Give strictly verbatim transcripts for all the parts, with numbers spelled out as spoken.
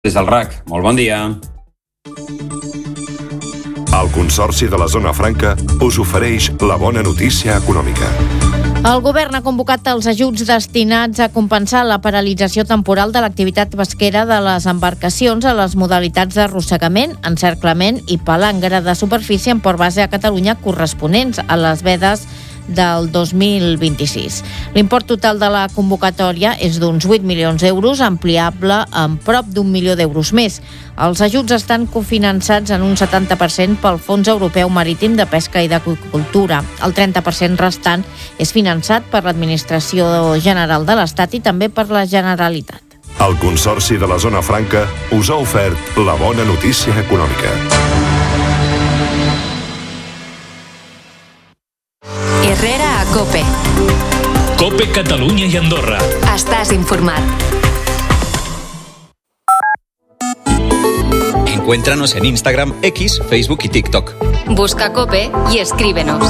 Des del R A C, molt bon dia. El Consorci de la Zona Franca us ofereix la bona notícia econòmica. El govern ha convocat els ajuts destinats a compensar la paralització temporal de l'activitat pesquera de les embarcacions a les modalitats d'arrossegament, encerclament i palangre de superfície en port base a Catalunya corresponents a les vedes del dos mil vint-i-sis. L'import total de la convocatòria és d'uns vuit milions d'euros, ampliable en prop d'un milió d'euros més. Els ajuts estan cofinançats en un setanta per cent pel Fons Europeu Marítim de Pesca i d'Aqüicultura. El trenta per cent restant és finançat per l'Administració General de l'Estat i també per la Generalitat. El Consorci de la Zona Franca us ha ofert la bona notícia econòmica. Herrera a COPE. COPE Catalunya i Andorra. Estàs informat. Encuéntranos en Instagram, X, Facebook y TikTok. Busca COPE y escríbenos.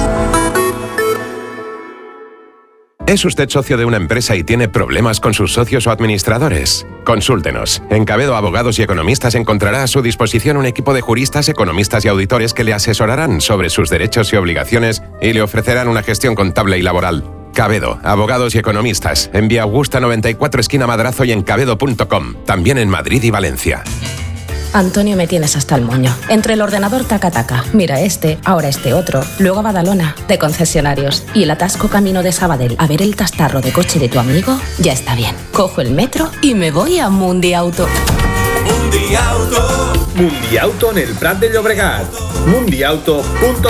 ¿Es usted socio de una empresa y tiene problemas con sus socios o administradores? Consúltenos. En Cabedo Abogados y Economistas encontrará a su disposición un equipo de juristas, economistas y auditores que le asesorarán sobre sus derechos y obligaciones y le ofrecerán una gestión contable y laboral. Cabedo, Abogados y Economistas, en Vía Augusta noventa y cuatro, esquina Madrazo y en cabedo punto com. También en Madrid y Valencia. Antonio, me tienes hasta el moño. Entre el ordenador taca-taca, mira este, ahora este otro, luego a Badalona, de concesionarios, y el atasco camino de Sabadell a ver el tastarro de coche de tu amigo, ya está bien. Cojo el metro y me voy a Mundiauto. Mundiauto. Mundiauto en el Prat de Llobregat. mundiauto punto